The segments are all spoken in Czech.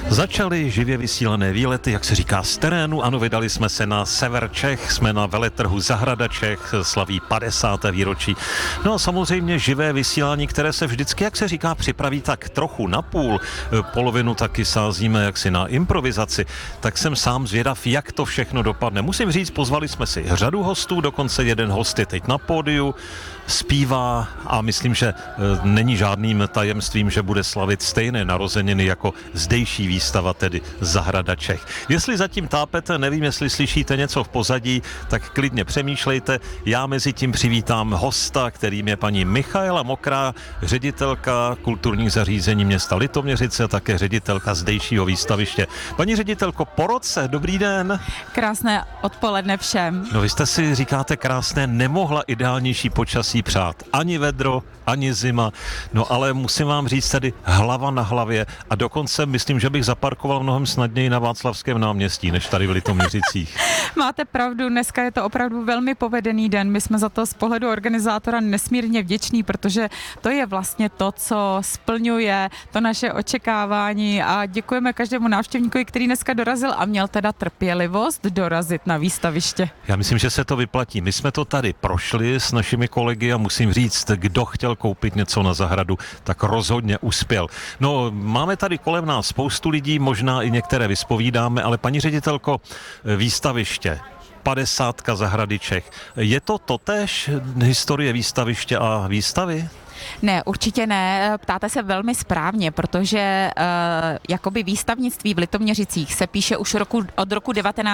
Začaly živě vysílané výlety, jak se říká, z terénu. Ano, vydali jsme se na sever Čech, jsme na veletrhu Zahrada Čech, slaví 50. výročí. No a samozřejmě živé vysílání, které se vždycky, jak se říká, připraví tak trochu na půl. Polovinu taky sázíme jaksi na improvizaci. Tak jsem sám zvědav, jak to všechno dopadne. Musím říct, pozvali jsme si řadu hostů, dokonce jeden host je teď na pódiu, zpívá a myslím, že není žádným tajemstvím, že bude slavit stejné narozeniny jako zdejší výstava, tedy Zahrada Čech. Jestli zatím tápete, nevím, jestli slyšíte něco v pozadí, tak klidně přemýšlejte. Já mezi tím přivítám hosta, kterým je paní Michaela Mokrá, ředitelka kulturních zařízení města Litoměřice a také ředitelka zdejšího výstaviště. Paní ředitelko, po roce, dobrý den. Krásné odpoledne všem. No vy jste si, říkáte krásné, nemohla ideálnější počasí přát. Ani vedro, ani zima. No ale musím vám říct tady hlava na hlavě a dokonce myslím, že bych zaparkoval mnohem snadněji na Václavském náměstí, než tady v Litoměřicích. Máte pravdu, dneska je to opravdu velmi povedený den. My jsme za to z pohledu organizátora nesmírně vděční, protože to je vlastně to, co splňuje to naše očekávání a děkujeme každému návštěvníkovi, který dneska dorazil a měl teda trpělivost dorazit na výstaviště. Já myslím, že se to vyplatí. My jsme to tady prošli s našimi kolegy a musím říct, kdo chtěl koupit něco na zahradu, tak rozhodně uspěl. No, máme tady kolem nás spoustu lidí, možná i některé vyspovídáme, ale paní ředitelko, výstaviště 50. Zahrady Čech. Je to totéž historie výstaviště a výstavy? Ne, určitě ne. Ptáte se velmi správně, protože jakoby výstavnictví v Litoměřicích se píše už od roku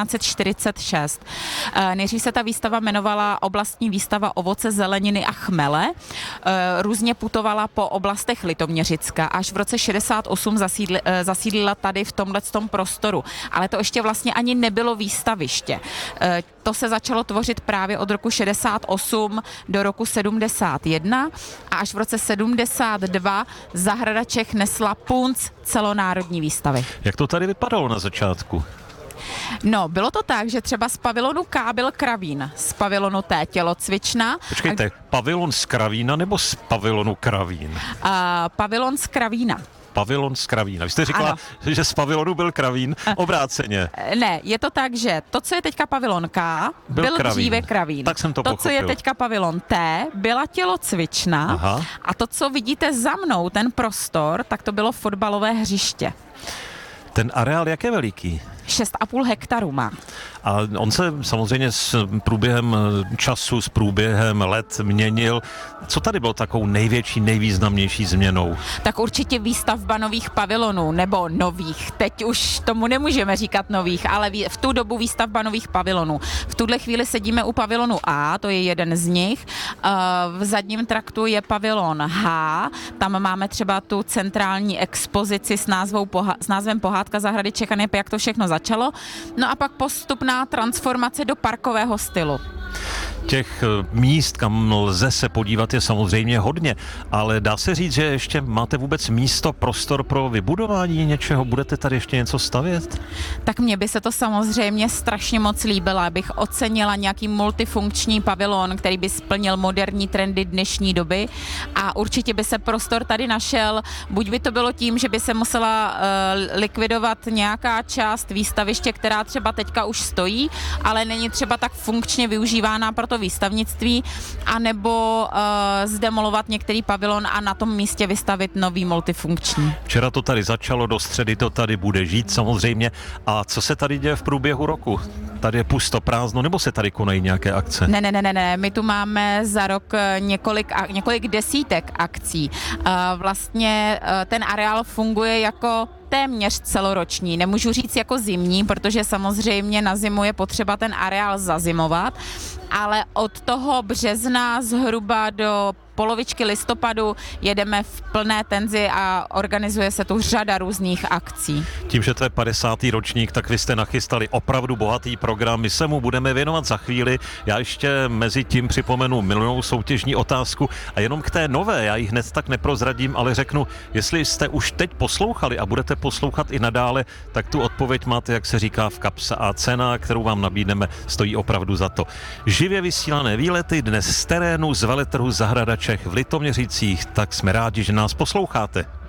1946. Nejdřív se ta výstava jmenovala Oblastní výstava ovoce, zeleniny a chmele. Různě putovala po oblastech Litoměřicka. Až v roce 68 zasídlila tady v tomhletom prostoru. Ale to ještě vlastně ani nebylo výstaviště. To se začalo tvořit právě od roku 68 do roku 71 a až v roce 72 Zahrada Čech nesla punc celonárodní výstavy. Jak to tady vypadalo na začátku? No, bylo to tak, že třeba z pavilonu K byl kravín, z pavilonu T tělocvična. Počkejte, pavilon z kravína nebo z pavilonu kravín? Pavilon z kravína. Pavilon z kravína. Vy jste říkala, ano, že z pavilonu byl kravín, obráceně. Ne, je to tak, že to, co je teďka pavilon K, byl dříve kravín. Tak jsem to pochopil. Co je teďka pavilon T, byla tělocvična. Aha. A to, co vidíte za mnou, ten prostor, tak to bylo fotbalové hřiště. Ten areál jak je veliký? 6,5 hektaru má. A on se samozřejmě s průběhem času, s průběhem let měnil. Co tady bylo takovou největší, nejvýznamnější změnou? Tak určitě výstavba nových pavilonů, nebo nových. Teď už tomu nemůžeme říkat nových, ale v tu dobu výstavba nových pavilonů. V tuhle chvíli sedíme u pavilonu A, to je jeden z nich. V zadním traktu je pavilon H, tam máme třeba tu centrální expozici s názvem Pohádka Zahrady Čech, jak to všechno začalo. No a pak postupná transformace do parkového stylu. Těch míst, kam lze se podívat, je samozřejmě hodně, ale dá se říct, že ještě máte vůbec místo, prostor pro vybudování něčeho? Budete tady ještě něco stavět? Tak mně by se to samozřejmě strašně moc líbilo, abych ocenila nějaký multifunkční pavilon, který by splnil moderní trendy dnešní doby a určitě by se prostor tady našel. Buď by to bylo tím, že by se musela likvidovat nějaká část výstaviště, která třeba teďka už stojí, ale není třeba tak funkčně využívána pro to výstavnictví, anebo zdemolovat některý pavilon a na tom místě vystavit nový multifunkční. Včera to tady začalo, do středy to tady bude žít samozřejmě. A co se tady děje v průběhu roku? Tady je pusto, prázdno, nebo se tady konají nějaké akce? Ne. My tu máme za rok několik desítek akcí. Vlastně ten areál funguje jako téměř celoroční. Nemůžu říct jako zimní, protože samozřejmě na zimu je potřeba ten areál zazimovat, ale od toho března zhruba do polovičky listopadu jedeme v plné tenzi a organizuje se tu řada různých akcí. Tím, že to je 50. ročník, tak vy jste nachystali opravdu bohatý program. My se mu budeme věnovat za chvíli. Já ještě mezi tím připomenu minulou soutěžní otázku a jenom k té nové, já ji hned tak neprozradím, ale řeknu, jestli jste už teď poslouchali a budete poslouchat i nadále, tak tu odpověď máte, jak se říká, v kapse a cena, kterou vám nabídneme, stojí opravdu za to. Živě vysílané výlety dnes z terénu z veletrhu Zahrada Čech v Litoměřicích, tak jsme rádi, že nás posloucháte.